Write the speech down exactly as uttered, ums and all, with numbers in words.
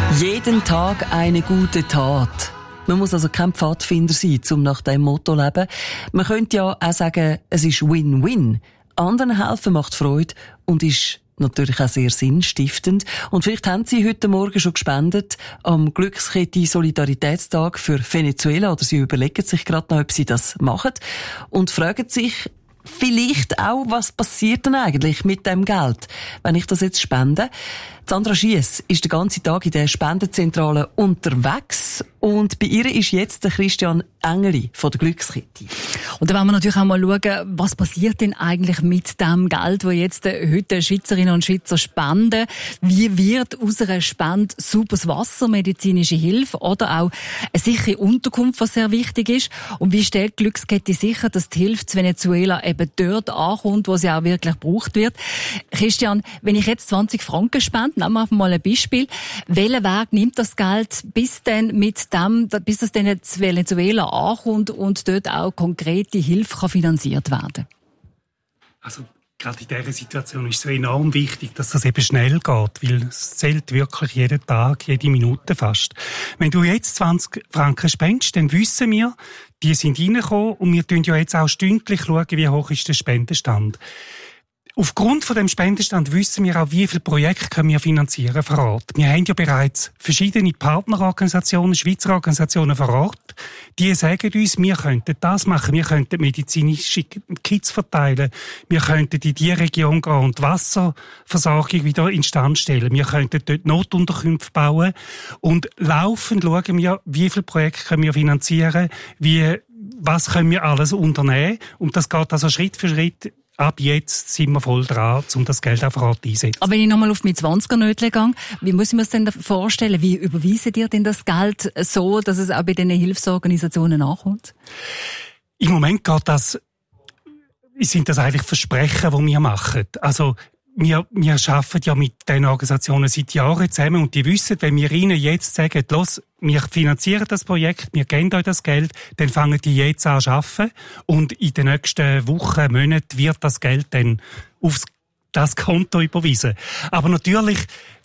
Jeden Tag eine gute Tat. Man muss also kein Pfadfinder sein, um nach diesem Motto zu leben. Man könnte ja auch sagen, es ist Win-Win. Anderen helfen macht Freude und ist natürlich auch sehr sinnstiftend. Und vielleicht haben Sie heute Morgen schon gespendet am Glückskette Solidaritätstag für Venezuela oder Sie überlegen sich gerade noch, ob Sie das machen und fragen sich vielleicht auch, was passiert denn eigentlich mit dem Geld, wenn ich das jetzt spende. Sandra Schiess ist den ganzen Tag in der Spendenzentrale unterwegs und bei ihr ist jetzt der Christian Engeli von der Glückskette. Und da wollen wir natürlich auch mal schauen, was passiert denn eigentlich mit dem Geld, das jetzt heute Schweizerinnen und Schweizer spenden. Wie wird aus einer Spende sauberes Wasser, medizinische Hilfe oder auch eine sichere Unterkunft, was sehr wichtig ist? Und wie stellt die Glückskette sicher, dass die Hilfe zu Venezuela eben dort ankommt, wo sie auch wirklich gebraucht wird? Christian, wenn ich jetzt zwanzig Franken spende, nehmen wir mal ein Beispiel. Welchen Weg nimmt das Geld, bis dann mit dem, bis das dann in Venezuela ankommt und dort auch konkrete Hilfe kann finanziert werden? Also, gerade in dieser Situation ist es so enorm wichtig, dass das eben schnell geht, weil es zählt wirklich jeden Tag, jede Minute fast. Wenn du jetzt zwanzig Franken spendest, dann wissen wir, die sind reingekommen und wir schauen ja jetzt auch stündlich schauen, wie hoch ist der Spendenstand. Aufgrund von dem Spendenstand wissen wir auch, wie viele Projekte können wir finanzieren vor Ort. Wir haben ja bereits verschiedene Partnerorganisationen, Schweizer Organisationen vor Ort, die sagen uns, wir könnten das machen, wir könnten medizinische Kits verteilen, wir könnten in die Region gehen und die Wasserversorgung wieder instand stellen, wir könnten dort Notunterkünfte bauen und laufend schauen wir, wie viele Projekte können wir finanzieren, wie, was können wir alles unternehmen und das geht also Schritt für Schritt. Ab jetzt sind wir voll dran, um das Geld auch vor Ort einzusetzen. Aber wenn ich nochmal auf mein zwanziger-Nötchen gehe, wie muss ich mir das denn vorstellen? Wie überweisen ihr denn das Geld so, dass es auch bei diesen Hilfsorganisationen ankommt? Im Moment geht das, sind das eigentlich Versprechen, die wir machen. Also, Wir, wir arbeiten ja mit diesen Organisationen seit Jahren zusammen und die wissen, wenn wir ihnen jetzt sagen, los, wir finanzieren das Projekt, wir geben euch das Geld, dann fangen die jetzt an zu arbeiten und in den nächsten Wochen, Monaten wird das Geld dann aufs das Konto überwiesen. Aber natürlich